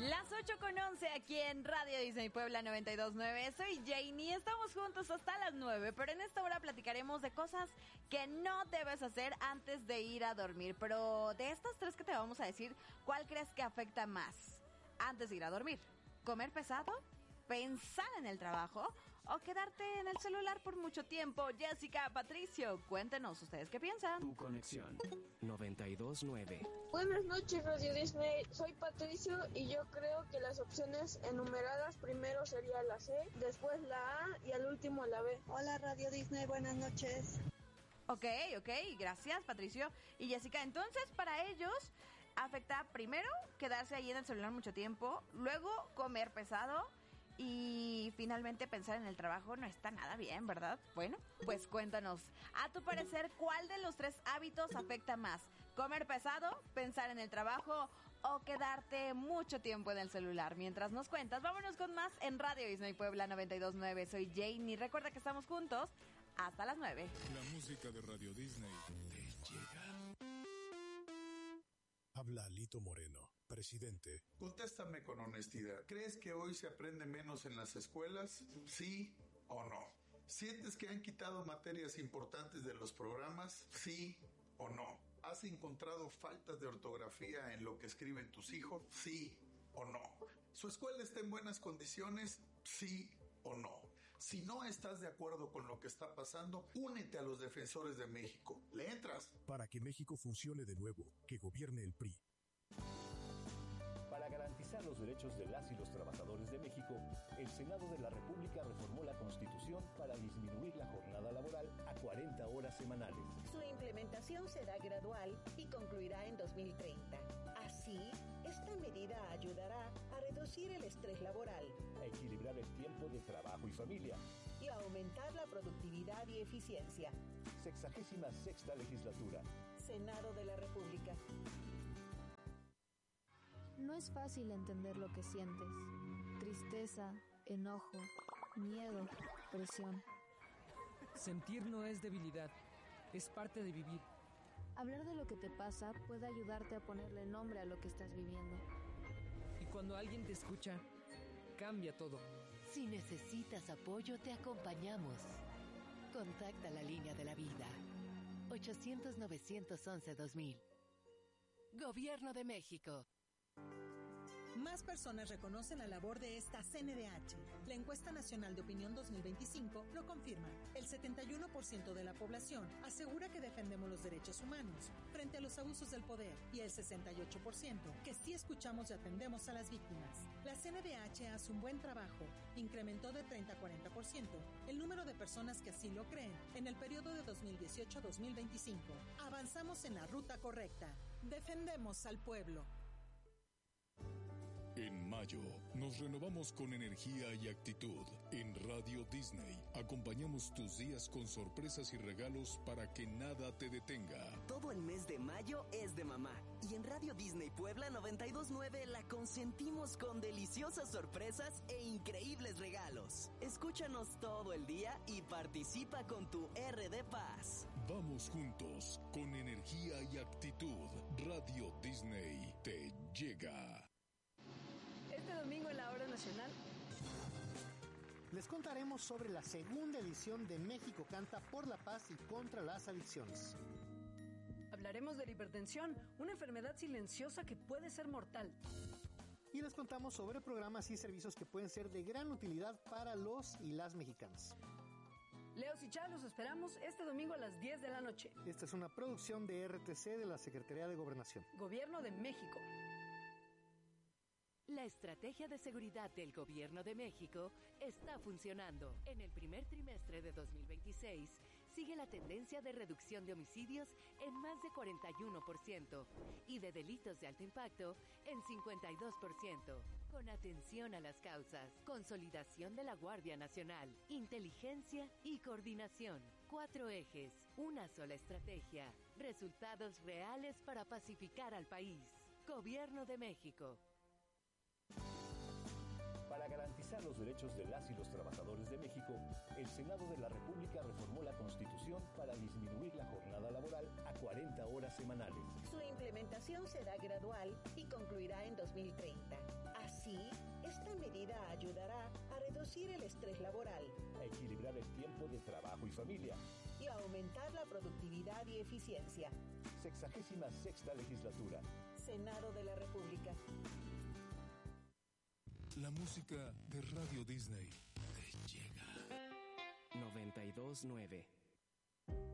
Las 8:11 aquí en Radio Disney Puebla 92.9. Soy Janie, estamos juntos hasta las 9, pero en esta hora platicaremos de cosas que no debes hacer antes de ir a dormir. Pero de estas tres que te vamos a decir, ¿cuál crees que afecta más antes de ir a dormir? ¿Comer pesado? ¿Pensar en el trabajo? ¿O quedarte en el celular por mucho tiempo? Jessica, Patricio, cuéntenos ustedes qué piensan. Tu conexión 92.9. Buenas noches, Radio Disney. Soy Patricio y yo creo que las opciones enumeradas primero sería la C, después la A y al último la B. Hola, Radio Disney, buenas noches. Ok, gracias, Patricio y Jessica. Entonces, para ellos afecta primero quedarse ahí en el celular mucho tiempo, luego comer pesado y finalmente pensar en el trabajo. No está nada bien, ¿verdad? Bueno, pues cuéntanos, a tu parecer, ¿cuál de los tres hábitos afecta más? ¿Comer pesado, pensar en el trabajo o quedarte mucho tiempo en el celular? Mientras nos cuentas, vámonos con más en Radio Disney Puebla 92.9. Soy Janie, recuerda que estamos juntos hasta las 9. La música de Radio Disney te llega. Habla Alito Moreno, presidente. Contéstame con honestidad. ¿Crees que hoy se aprende menos en las escuelas? ¿Sí o no? ¿Sientes que han quitado materias importantes de los programas? ¿Sí o no? ¿Has encontrado faltas de ortografía en lo que escriben tus hijos? ¿Sí o no? ¿Su escuela está en buenas condiciones? ¿Sí o no? Si no estás de acuerdo con lo que está pasando, únete a los defensores de México. ¿Le entras? Para que México funcione de nuevo, que gobierne el PRI. Para garantizar los derechos de las y los trabajadores de México, el Senado de la República reformó la Constitución para disminuir la jornada laboral a 40 horas semanales. Su implementación será gradual y concluirá en 2030. Así, esta medida ayudará a reducir el estrés laboral, a equilibrar el tiempo de trabajo y familia y a aumentar la productividad y eficiencia. 66ª legislatura. Senado de la República. No es fácil entender lo que sientes. Tristeza, enojo, miedo, presión. Sentir no es debilidad, es parte de vivir. Hablar de lo que te pasa puede ayudarte a ponerle nombre a lo que estás viviendo. Y cuando alguien te escucha, cambia todo. Si necesitas apoyo, te acompañamos. Contacta la línea de la vida. 800-911-2000. Gobierno de México. Más personas reconocen la labor de esta CNDH. La Encuesta Nacional de Opinión 2025 lo confirma. El 71% de la población asegura que defendemos los derechos humanos frente a los abusos del poder y el 68% que sí escuchamos y atendemos a las víctimas. La CNDH hace un buen trabajo. Incrementó de 30 a 40% el número de personas que así lo creen en el periodo de 2018 a 2025. Avanzamos en la ruta correcta. Defendemos al pueblo. En mayo, nos renovamos con energía y actitud. En Radio Disney, acompañamos tus días con sorpresas y regalos para que nada te detenga. Todo el mes de mayo es de mamá. Y en Radio Disney Puebla 92.9 la consentimos con deliciosas sorpresas e increíbles regalos. Escúchanos todo el día y participa con tu RD Paz. Vamos juntos, con energía y actitud. Radio Disney te llega. Este domingo en la Hora Nacional les contaremos sobre la segunda edición de México Canta por la Paz y contra las adicciones. Hablaremos de la hipertensión, una enfermedad silenciosa que puede ser mortal. Y les contamos sobre programas y servicios que pueden ser de gran utilidad para los y las mexicanas. Leos y Chá, los esperamos este domingo a las 10 de la noche. Esta es una producción de RTC de la Secretaría de Gobernación. Gobierno de México. La estrategia de seguridad del Gobierno de México está funcionando. En el primer trimestre de 2026 sigue la tendencia de reducción de homicidios en más de 41% y de delitos de alto impacto en 52%. Con atención a las causas, consolidación de la Guardia Nacional, inteligencia y coordinación. 4 ejes, una sola estrategia. Resultados reales para pacificar al país. Gobierno de México. Para garantizar los derechos de las y los trabajadores de México, el Senado de la República reformó la Constitución para disminuir la jornada laboral a 40 horas semanales. Su implementación será gradual y concluirá en 2030. Así, medida ayudará a reducir el estrés laboral, a equilibrar el tiempo de trabajo y familia y a aumentar la productividad y eficiencia. 66ª legislatura. Senado de la República. La música de Radio Disney te llega. 92.9